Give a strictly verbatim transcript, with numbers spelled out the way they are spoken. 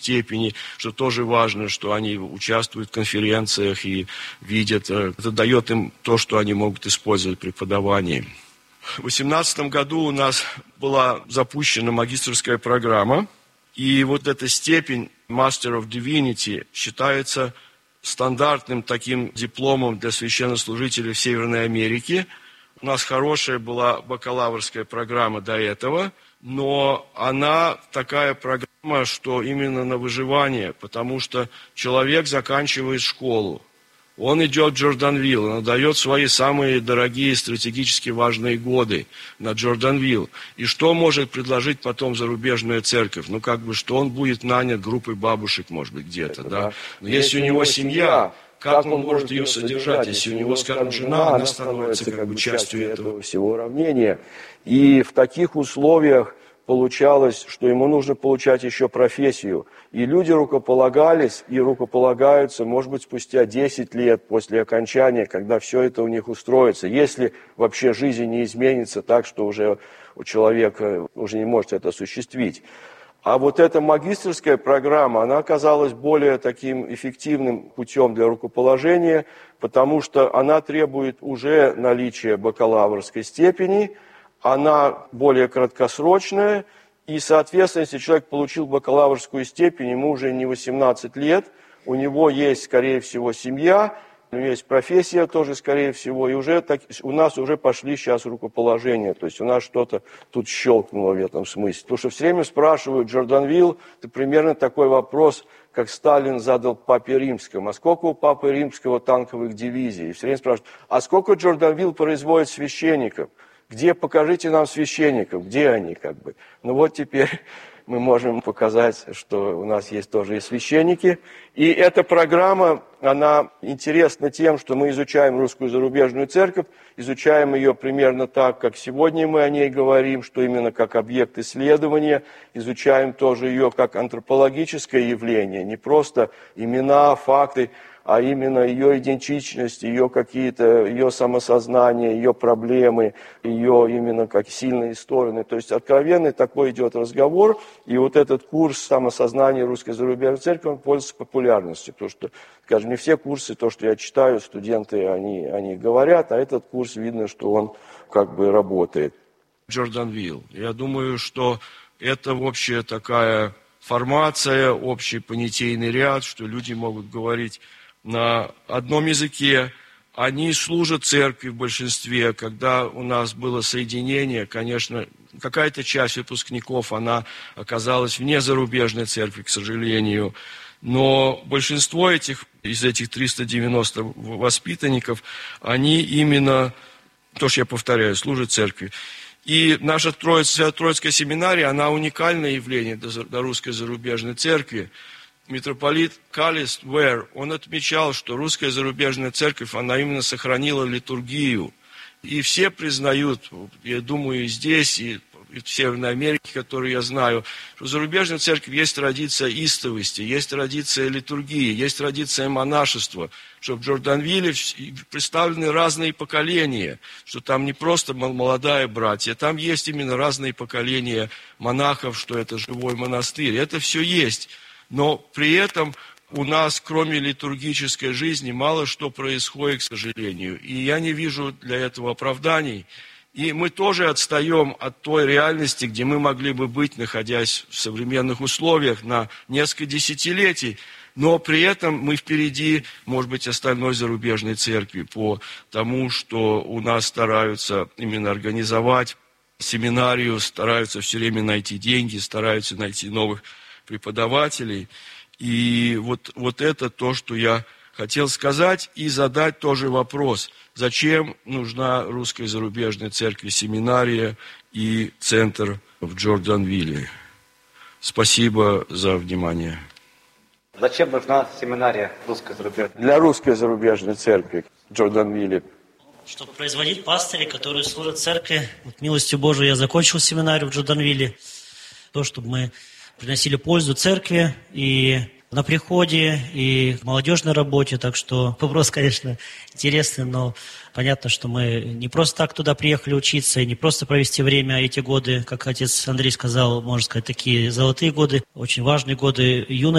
степени, что тоже важно, что они участвуют в конференциях и видят. Это дает им то, что они могут использовать в преподавании. В две тысячи восемнадцатом году у нас была запущена магистерская программа, и вот эта степень Master of Divinity считается стандартным таким дипломом для священнослужителей в Северной Америке. У нас хорошая была бакалаврская программа до этого, но она такая программа, что именно на выживание, потому что человек заканчивает школу, он идет в Джорданвилл, он отдает свои самые дорогие стратегически важные годы на Джорданвилл. И что может предложить потом зарубежная церковь? Ну, как бы, что он будет нанят группой бабушек, может быть, где-то, да? Но если у него семья, как он может ее содержать? Если у него, скажем, жена, она становится как бы частью этого всего уравнения. И в таких условиях получалось, что ему нужно получать еще профессию. И люди рукополагались и рукополагаются, может быть, спустя десять лет после окончания, когда все это у них устроится. Если вообще жизнь не изменится так, что уже у человека уже не может это осуществить. А вот эта магистерская программа, она оказалась более таким эффективным путем для рукоположения, потому что она требует уже наличия бакалаврской степени, она более краткосрочная, и, соответственно, если человек получил бакалаврскую степень, ему уже не восемнадцать лет, у него есть, скорее всего, семья, у него есть профессия тоже, скорее всего, и уже так, у нас уже пошли сейчас рукоположения, то есть у нас что-то тут щелкнуло в этом смысле. Потому что все время спрашивают, Джорданвилл, это примерно такой вопрос, как Сталин задал Папе Римскому, а сколько у Папы Римского танковых дивизий? И все время спрашивают, а сколько Джорданвилл производит священников? Где, покажите нам священников, где они, как бы. Ну вот теперь мы можем показать, что у нас есть тоже и священники. И эта программа, она интересна тем, что мы изучаем русскую зарубежную церковь, изучаем ее примерно так, как сегодня мы о ней говорим, что именно как объект исследования, изучаем тоже ее как антропологическое явление, не просто имена, факты, а именно ее идентичность, ее какие-то, ее самосознание, ее проблемы, ее именно как сильные стороны. То есть откровенный такой идет разговор, и вот этот курс самосознания русской зарубежной церкви, он пользуется популярностью, потому что, скажем, не все курсы, то, что я читаю, студенты, они, они говорят, а этот курс, видно, что он как бы работает. Джорданвилл. Я думаю, что это общая такая формация, общий понятийный ряд, что люди могут говорить на одном языке, они служат церкви в большинстве. Когда у нас было соединение, конечно, какая-то часть выпускников, она оказалась вне зарубежной церкви, к сожалению. Но большинство этих, из этих триста девяноста воспитанников, они именно, то, что я повторяю, служат церкви. И наша Троиц, Троицкая семинария, она уникальное явление для русской зарубежной церкви. Митрополит Калист Вэр, он отмечал, что русская зарубежная церковь, она именно сохранила литургию. И все признают, я думаю, и здесь, и в Северной Америке, которую я знаю, что в зарубежной церкви есть традиция истовости, есть традиция литургии, есть традиция монашества, что в Джорданвилле представлены разные поколения, что там не просто молодая братья, там есть именно разные поколения монахов, что это живой монастырь, это все есть. Но при этом у нас, кроме литургической жизни, мало что происходит, к сожалению. И я не вижу для этого оправданий. И мы тоже отстаем от той реальности, где мы могли бы быть, находясь в современных условиях на несколько десятилетий. Но при этом мы впереди, может быть, остальной зарубежной церкви по тому, что у нас стараются именно организовать семинарию, стараются все время найти деньги, стараются найти новых преподавателей. И вот, вот это то, что я хотел сказать, и задать тоже вопрос, зачем нужна русской зарубежной церкви семинария и центр в Джорданвилле. Спасибо за внимание. Зачем нужна семинария русской зарубежной? Для русской зарубежной церкви в Джорданвилле. Чтобы производить пастырей, которые служат церкви. Вот, милостью Божией я закончил семинарию в Джорданвилле. То, чтобы мы приносили пользу церкви и на приходе и в молодежной работе, так что вопрос, конечно, интересный, но понятно, что мы не просто так туда приехали учиться и не просто провести время эти годы, как отец Андрей сказал, можно сказать, такие золотые годы, очень важные годы юности.